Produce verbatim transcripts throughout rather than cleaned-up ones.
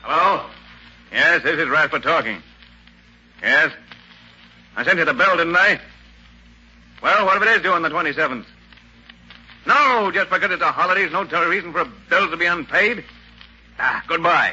Hello? Yes, this is Rasper talking. Yes? I sent you the bill, didn't I? Well, what if it is due on the twenty-seventh? No, just because it's a holiday is no reason for a bill to be unpaid. Ah, goodbye.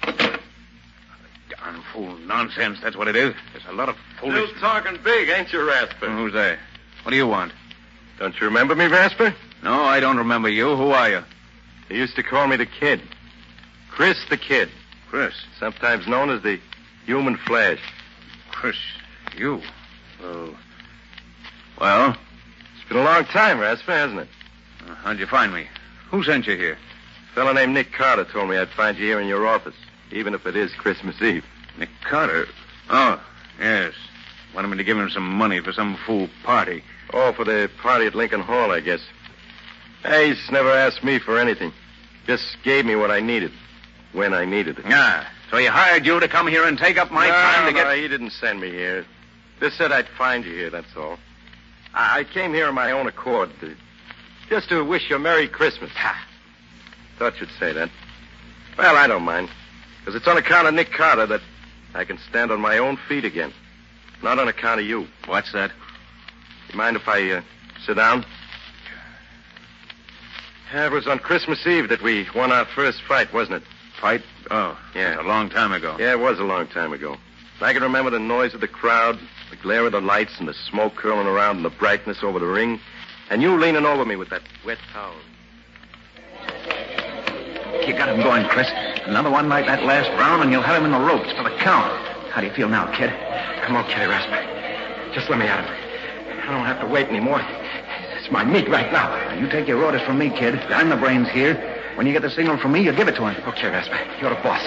Darn fool nonsense, that's what it is. There's a lot of foolish... Still talking big, ain't you, Rasper? Who's there? What do you want? Don't you remember me, Rasper? No, I don't remember you. Who are you? They used to call me the Kid. Chris the Kid. Chris. Sometimes known as the Human Flash. Chris, you. Oh. Well? It's been a long time, Rasper, hasn't it? Uh, how'd you find me? Who sent you here? A fellow named Nick Carter told me I'd find you here in your office, even if it is Christmas Eve. Nick Carter? Oh, yes. Wanted me to give him some money for some fool party. Oh, for the party at Lincoln Hall, I guess. Hey, he's never asked me for anything. Just gave me what I needed, when I needed it. Ah, so he hired you to come here and take up my no, time to no, get... he didn't send me here. Just said I'd find you here, that's all. I, I came here on my own accord, to, just to wish you a Merry Christmas. Ha! Thought you'd say that. Well, I don't mind, because it's on account of Nick Carter that I can stand on my own feet again. Not on account of you. What's that? You mind if I uh, sit down? Yeah, it was on Christmas Eve that we won our first fight, wasn't it? Fight? Oh, yeah. A long time ago. Yeah, it was a long time ago. I can remember the noise of the crowd, the glare of the lights, and the smoke curling around and the brightness over the ring, and you leaning over me with that wet towel. You got him going, Chris. Another one like that last round, and you'll have him in the ropes for the count. How do you feel now, kid? I'm okay, Rasper. Just let me at him. I don't have to wait anymore. It's my meat right now. Now, you take your orders from me, kid. I'm the brains here. When you get the signal from me, you give it to him. Okay, Rasper. You're the boss. Go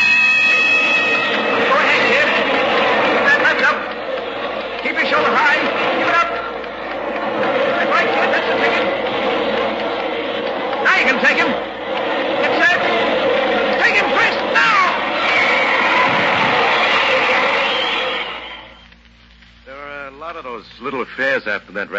ahead, kid. Keep that left up. Keep your shoulder high. Keep it up. That's right, kid. That's the ticket. Now you can take him. Get set. Take him, Chris. Now! There were a lot of those little affairs after that.